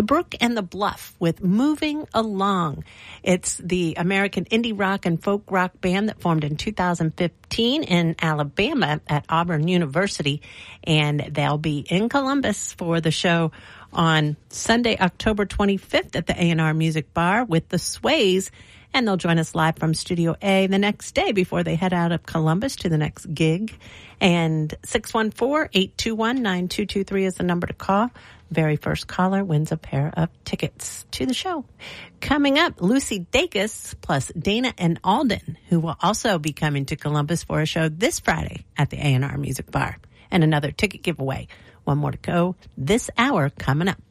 Brook and the Bluff with Moving Along. It's the American indie rock and folk rock band that formed in 2015 in Alabama at Auburn University, and they'll be in Columbus for the show on Sunday, October 25th at the A&R Music Bar with the Sways, and they'll join us live from Studio A the next day before they head out of Columbus to the next gig. And 614-821-9223 is the number to call. Very first caller wins a pair of tickets to the show. Coming up, Lucy Dacus plus Dana and Alden, who will also be coming to Columbus for a show this Friday at the A&R Music Bar. And another ticket giveaway. One more to go this hour coming up.